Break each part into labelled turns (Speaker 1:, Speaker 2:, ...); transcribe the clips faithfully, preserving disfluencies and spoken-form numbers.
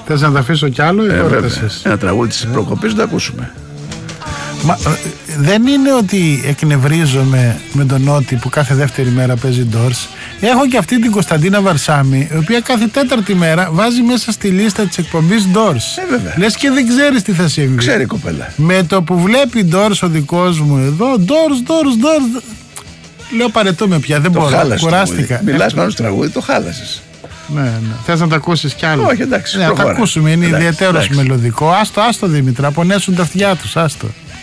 Speaker 1: Θες να τα αφήσω κι άλλο ή
Speaker 2: ε,
Speaker 1: τώρα
Speaker 2: ένα τραγούδι της προκοπής να το ακούσουμε.
Speaker 1: Μα, δεν είναι ότι εκνευρίζομαι με τον Νότι που κάθε δεύτερη μέρα παίζει Doors. Έχω και αυτή την Κωνσταντίνα Βαρσάμι, η οποία κάθε τέταρτη μέρα βάζει μέσα στη λίστα της εκπομπής Doors.
Speaker 2: Ε,
Speaker 1: Λες και δεν ξέρεις τι θα συμβεί.
Speaker 2: Ξέρει η κοπέλα.
Speaker 1: Με το που βλέπει Doors ο δικός μου εδώ, Doors, Doors, Doors, λέω παρετούμε πια, δεν το μπορώ, κουράστηκα.
Speaker 2: Μιλάς πάνω στο τραγούδι, το χάλασες.
Speaker 1: Ναι, ναι. Θες να τα ακούσεις κι άλλο?
Speaker 2: Όχι, εντάξει,
Speaker 1: ναι, θα τα ακούσουμε, είναι ιδιαίτερος μελωδικό. Άστο, άστο Δήμητρα, πονέσουν τα αυτιά τους, άστο.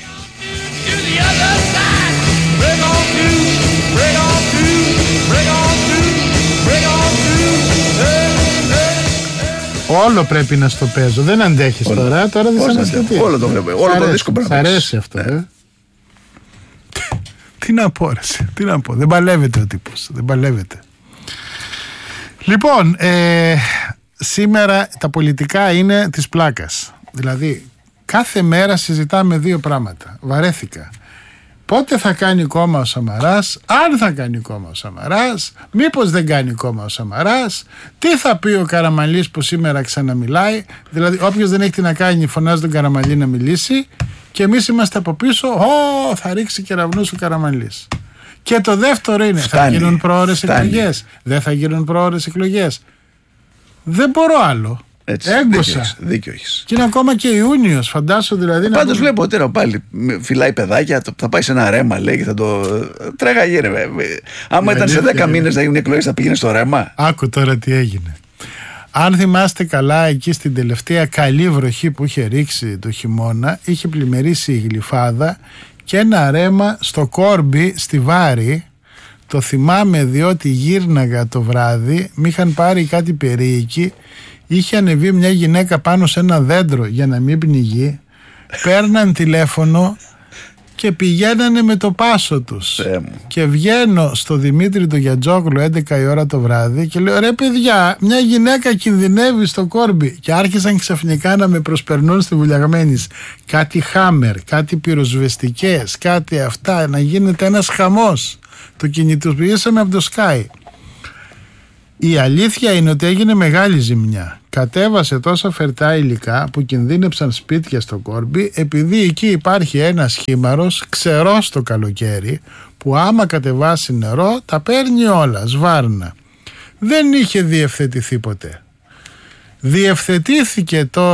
Speaker 1: Όλο πρέπει να στο παίζω. Δεν αντέχεις όλο. τώρα. Τώρα δεν σε αναστατεί.
Speaker 2: Όλο το βλέπω. Όλο το δίσκο πρέπει να παίξεις.
Speaker 1: Σ' αρέσει αυτό. Ναι. Ε? Τι να πω, ρε, τι να πω. Δεν παλεύεται ο τύπος. Δεν παλεύεται. Λοιπόν, ε, σήμερα τα πολιτικά είναι της πλάκας. Δηλαδή, κάθε μέρα συζητάμε δύο πράγματα. Βαρέθηκα. Πότε θα κάνει κόμμα ο Σαμαράς, αν θα κάνει κόμμα ο Σαμαράς, μήπως δεν κάνει κόμμα ο Σαμαράς, τι θα πει ο Καραμανλής που σήμερα ξαναμιλάει. Δηλαδή, όποιος δεν έχει τι να κάνει, φωνάζει τον Καραμανλή να μιλήσει, και εμείς είμαστε από πίσω, Ω, θα ρίξει κεραυνούς ο Καραμανλής. Και το δεύτερο είναι, φτάνει, θα γίνουν πρόωρες εκλογές, δεν θα γίνουν πρόωρες εκλογές. Δεν μπορώ άλλο.
Speaker 2: Έτσι,
Speaker 1: έγκωσα.
Speaker 2: Δίκιο έχεις.
Speaker 1: Και είναι ακόμα και Ιούνιος, φαντάσου δηλαδή.
Speaker 2: Πάντως βλέπω ότι τώρα πάλι φυλάει παιδάκια, θα πάει σε ένα ρέμα, λέει, και θα το. Τρέχαγε, ρε. Άμα ήταν σε δέκα μήνες να γίνουν εκλογές, θα πήγαινε στο ρέμα.
Speaker 1: Άκου τώρα τι έγινε. Αν θυμάστε καλά, εκεί στην τελευταία καλή βροχή που είχε ρίξει το χειμώνα, είχε πλημμυρίσει η Γλυφάδα και ένα ρέμα στο Κόρμπι, στη Βάρη. Το θυμάμαι διότι γύρναγα το βράδυ, μ' είχαν πάρει κάτι περίοικοι. Είχε ανεβεί μια γυναίκα πάνω σε ένα δέντρο για να μην πνιγεί. Παίρναν τηλέφωνο και πηγαίνανε με το πάσο τους. Και βγαίνω στο Δημήτρη το Γιατζόγλου έντεκα η ώρα το βράδυ και λέω, ρε παιδιά, μια γυναίκα κινδυνεύει στο Κόρμπι. Και άρχισαν ξαφνικά να με προσπερνούν στη Βουλιαγμένης. Κάτι χάμερ, κάτι πυροσβεστικές, κάτι αυτά, να γίνεται ένας χαμός. Το κινητοποιήσαμε από το Sky. Η αλήθεια είναι ότι έγινε μεγάλη ζημιά. Κατέβασε τόσα φερτά υλικά που κινδύνεψαν σπίτια στο Κόρμπι, επειδή εκεί υπάρχει ένας χήμαρος ξερός το καλοκαίρι που άμα κατεβάσει νερό τα παίρνει όλα, σβάρνα. Δεν είχε διευθετηθεί ποτέ. Διευθετήθηκε τώρα